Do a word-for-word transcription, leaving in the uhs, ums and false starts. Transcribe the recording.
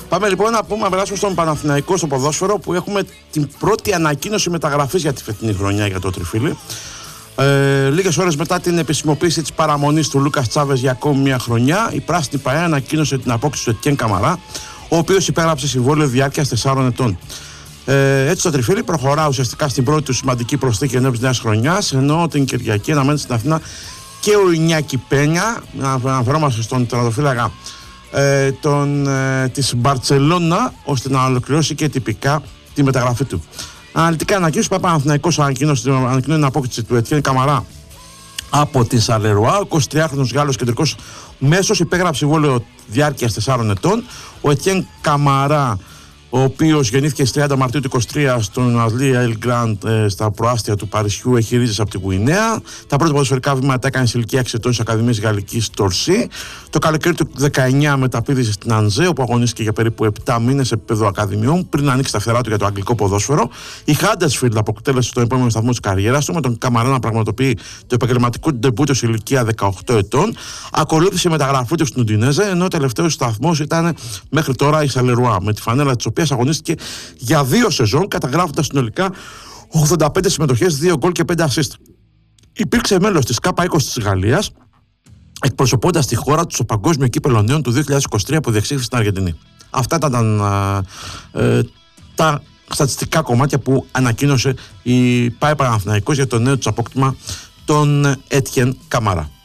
Πάμε λοιπόν να πούμε, να περάσουμε στον Παναθηναϊκό στο ποδόσφαιρο, που έχουμε την πρώτη ανακοίνωση μεταγραφής για τη φετινή χρονιά για το Τριφύλι. Ε, λίγες ώρες μετά την επισημοποίηση της παραμονής του Λούκας Τσάβες για ακόμη μια χρονιά, η Πράσινη Παρέα ανακοίνωσε την απόκτηση του Ετιέν Καμαρά, ο οποίος υπέγραψε συμβόλαιο διάρκειας τεσσάρων ετών. Ε, έτσι το Τριφύλι προχωρά ουσιαστικά στην πρώτη του σημαντική προσθήκη ενώπιση νέας χρονιάς, ενώ την Κυριακή αναμένεται στην Αθήνα και ο Ινιάκη Πένια, να αναφερόμαστε στον τερματοφύλακα ε, τον, ε, της Μπαρτσελώνα, ώστε να ολοκληρώσει και τυπικά τη μεταγραφή του. Αναλυτικά ανακοίνωση, πάει Παναθηναϊκός ανακοίνωσε την απόκτηση του Ετιέν Καμαρά από τη Σαλερουά. Ο εικοσιτριάχρονος Γάλλος κεντρικός μέσος υπέγραψε συμβόλαιο διάρκειας τεσσάρων ετών. Ο Ετιέν Καμαρά, ο οποίος γεννήθηκε στις τριάντα Μαρτίου του είκοσι τρία στον Αζλί Ελ Γκραντ στα προάστια του Παρισιού, έχει ρίζες από τη Γουινέα. Τα πρώτα ποδοσφαιρικά βήματα έκανε σε ηλικία έξι ετών στις Ακαδημίες Γαλλικής Τορσί. Το καλοκαίρι του δεκαεννιά μεταπήδησε στην Ανζέ, όπου αγωνίστηκε για περίπου επτά μήνες σε επίπεδο ακαδημιών, πριν ανοίξει τα φτερά του για το αγγλικό ποδόσφαιρο. Η Χάντεσφιλντ αποτέλεσε τον επόμενο σταθμό της καριέρας του, με τον Καμαρά να πραγματοποιεί το επαγγελματικό του ντεμπούτο σε ηλικία δεκαοκτώ ετών. Ακολούθησε η μεταγραφή του στην Ουντινέζε, ενώ ο τελευταίος σταθμός ήταν μέχρι τώρα η Σαλερουά, με τη φανέλα της οποίας αγωνίστηκε για δύο σεζόν, καταγράφοντας συνολικά ογδόντα πέντε συμμετοχές, δύο γκολ και πέντε ασίστ. Υπήρξε μέλος της Κάπα είκοσι της Γαλλίας, εκπροσωπώντας τη χώρα του στο Παγκόσμιο Κύπελλο Νέων του δύο χιλιάδες είκοσι τρία που διεξήχθη στην Αργεντινή. Αυτά ήταν ε, τα στατιστικά κομμάτια που ανακοίνωσε η ΠΑΕ Παναθηναϊκός για το νέο της απόκτημα, τον Έτιεν Καμαρά.